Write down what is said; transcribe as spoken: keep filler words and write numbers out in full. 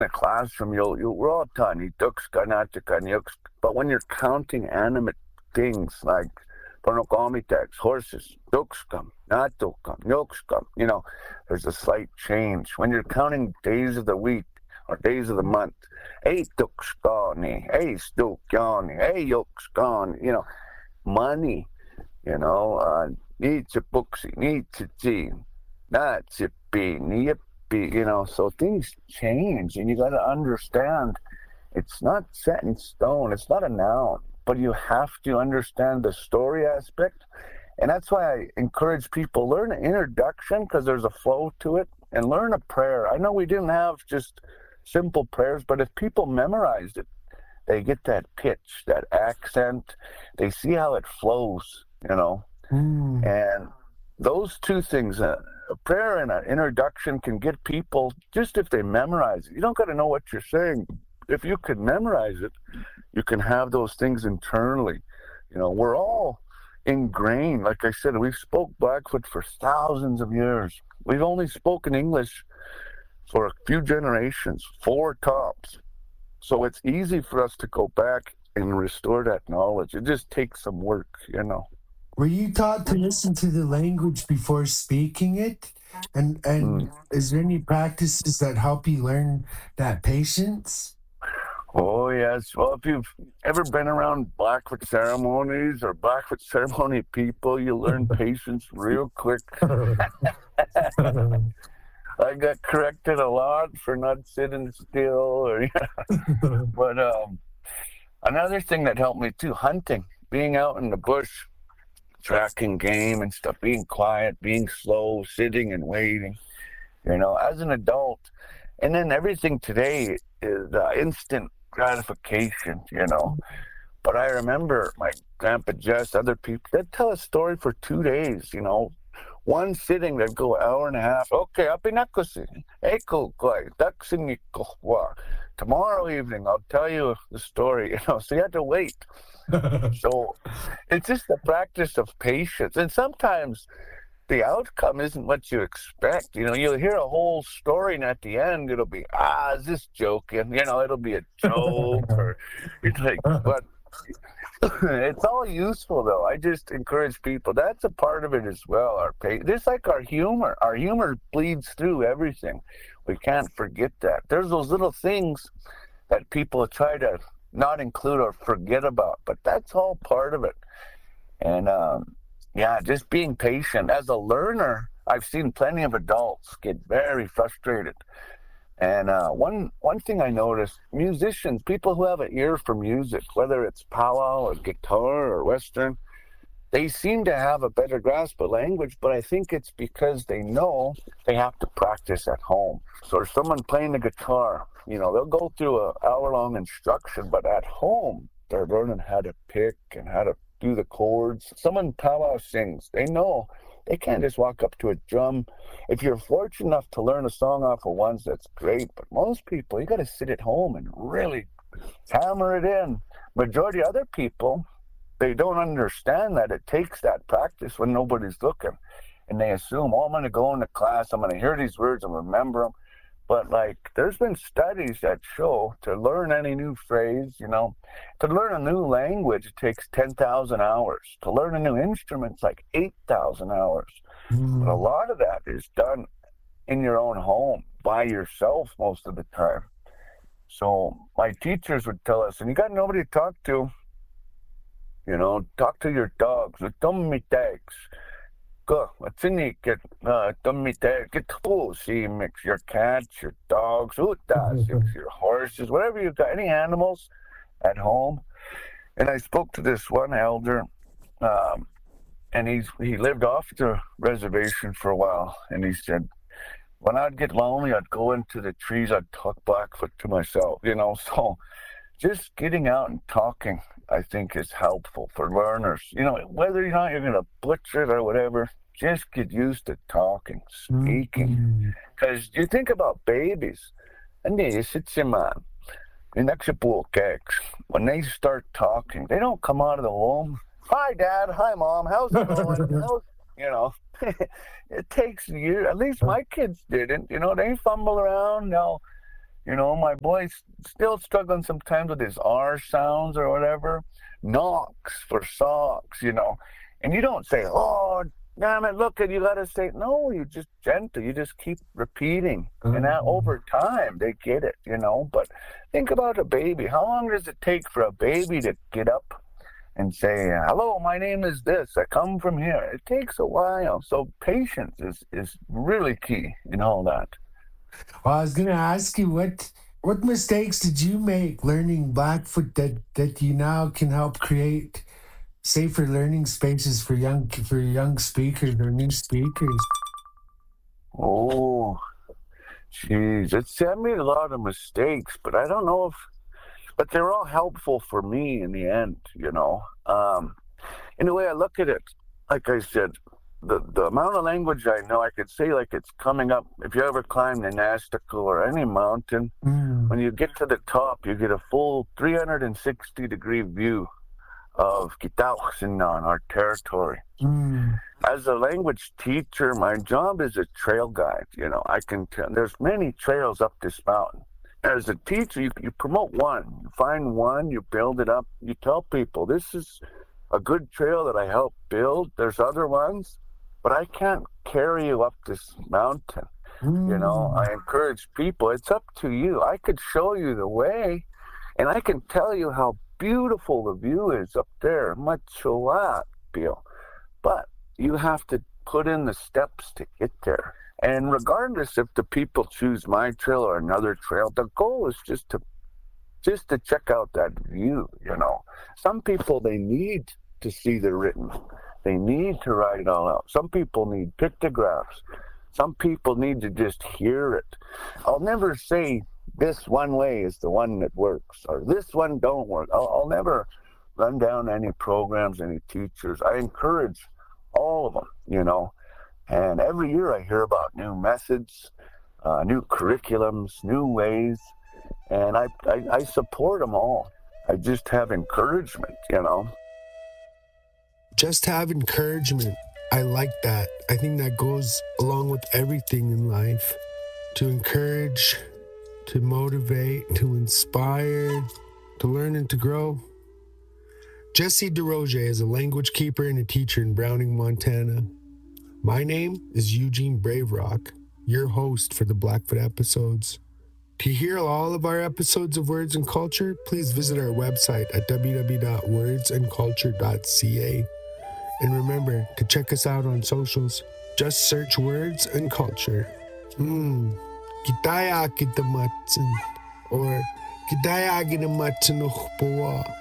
in a classroom, you'll, you'll, we're all taught, "Nituxka, natuka, nyuxka." But when you're counting animate things like Pornokomitex, horses, duxkam, natukam, nyuxkam, you know, there's a slight change. When you're counting days of the week or days of the month, hey tuxkani, hey stukyani, hey yuxkani, you know, money, you know, uh, nitsipuksi, nitsitsi, natsipi, niyipi, you know, so things change and you got to understand it's not set in stone, it's not a noun, but you have to understand the story aspect. And that's why I encourage people, learn an introduction because there's a flow to it, and learn a prayer. I know we didn't have just simple prayers, but if people memorized it, they get that pitch, that accent, they see how it flows, you know. Mm. And those two things, uh, a prayer and an introduction, can get people, just if they memorize it. You don't got to know what you're saying. If you can memorize it, you can have those things internally. You know, we're all ingrained. Like I said, we've spoke Blackfoot for thousands of years. We've only spoken English for a few generations, four tops. So it's easy for us to go back and restore that knowledge. It just takes some work, you know. Were you taught to listen to the language before speaking it? And and Mm. is there any practices that help you learn that patience? Oh, yes. Well, if you've ever been around Blackfoot ceremonies or Blackfoot ceremony people, you learn patience real quick. I got corrected a lot for not sitting still. Or, but um, another thing that helped me too, hunting, being out in the bush, tracking game and stuff, being quiet, being slow, sitting and waiting, you know, as an adult. And then everything today is uh, instant gratification, you know. But I remember my grandpa Jess, other people, they'd tell a story for two days, you know. One sitting, they'd go an hour and a half. Okay, apinakusi, eko koi, daksiniko wa. Tomorrow evening, I'll tell you the story, you know. So you had to wait. So it's just the practice of patience. And sometimes the outcome isn't what you expect. You know, you'll hear a whole story and at the end it'll be, ah, is this joking? You know, it'll be a joke or it's like, but it's all useful though. I just encourage people. That's a part of it as well. Our pa- just like our humor. Our humor bleeds through everything. We can't forget that. There's those little things that people try to not include or forget about, but that's all part of it. And um, yeah, just being patient. As a learner, I've seen plenty of adults get very frustrated. And uh, one one thing I noticed, musicians, people who have an ear for music, whether it's powwow or guitar or Western, they seem to have a better grasp of language, but I think it's because they know they have to practice at home. So if someone playing the guitar, you know, they'll go through an hour-long instruction, but at home, they're learning how to pick and how to do the chords. Someone powwow sings, they know they can't just walk up to a drum. If you're fortunate enough to learn a song off of ones, that's great, but most people, you got to sit at home and really hammer it in. Majority of other people, they don't understand that it takes that practice when nobody's looking. And they assume, oh, I'm going to go into class, I'm going to hear these words and remember them. But like, there's been studies that show to learn any new phrase, you know, to learn a new language, it takes ten thousand hours. To learn a new instrument, it's like eight thousand hours. Mm. But a lot of that is done in your own home by yourself most of the time. So my teachers would tell us, and you got nobody to talk to, you know, talk to your dogs. Tummy tags. Go. What's in it? Get uh tummy tag. Get see mix your cats, your dogs, utas, your horses, whatever you've got, any animals at home. And I spoke to this one elder, um, and he's he lived off the reservation for a while, and he said, when I'd get lonely, I'd go into the trees, I'd talk Blackfoot to myself, you know. So just getting out and talking, I think, is helpful for learners. You know, whether or not you're going to butcher it or whatever, just get used to talking, speaking. Because mm-hmm. you think about babies, and they sit man, when they start talking, they don't come out of the womb. Hi, Dad. Hi, Mom. How's it going? How's, you know, it takes years. At least my kids didn't. You know, they fumble around. They'll You know, my boy's still struggling sometimes with his R sounds or whatever. Knocks for socks, you know. And you don't say, oh, damn it, look at you gotta say, no, you just gentle, you just keep repeating. Mm-hmm. And that over time they get it, you know. But think about a baby. How long does it take for a baby to get up and say, hello, my name is this, I come from here? It takes a while. So patience is, is really key in all that. Well, I was gonna ask you what what mistakes did you make learning Blackfoot that, that you now can help create safer learning spaces for young for young speakers or new speakers? Oh, geez, it's I made a lot of mistakes, but I don't know if, but they're all helpful for me in the end. You know, um, in the way I look at it, like I said, the the amount of language I know, I could say like it's coming up. If you ever climb the Nastical or any mountain, mm. when you get to the top, you get a full three hundred sixty degree view of Kitauxinnan, our territory. Mm. As a language teacher, my job is a trail guide. You know, I can tell there's many trails up this mountain. As a teacher, you, you promote one, you find one, you build it up, you tell people this is a good trail that I helped build. There's other ones, but I can't carry you up this mountain. Mm. You know, I encourage people, it's up to you. I could show you the way, and I can tell you how beautiful the view is up there, Machoat, Bill. But you have to put in the steps to get there. And regardless if the people choose my trail or another trail, the goal is just to just to check out that view, you know. Some people, they need to see the written. They need to write it all out. Some people need pictographs. Some people need to just hear it. I'll never say this one way is the one that works, or this one don't work. I'll, I'll never run down any programs, any teachers. I encourage all of them, you know. And every year I hear about new methods, uh, new curriculums, new ways, and I, I, I support them all. I just have encouragement, you know. Just have encouragement. I like that. I think that goes along with everything in life. To encourage, to motivate, to inspire, to learn and to grow. Jesse DeRoge is a language keeper and a teacher in Browning, Montana. My name is Eugene Braverock, your host for the Blackfoot episodes. To hear all of our episodes of Words and Culture, please visit our website at w w w dot words and culture dot c a. And remember to check us out on socials. Just search Words and Culture. Hmm. Kitaya kita matsin. Or kitaya kita matsin ukpawa.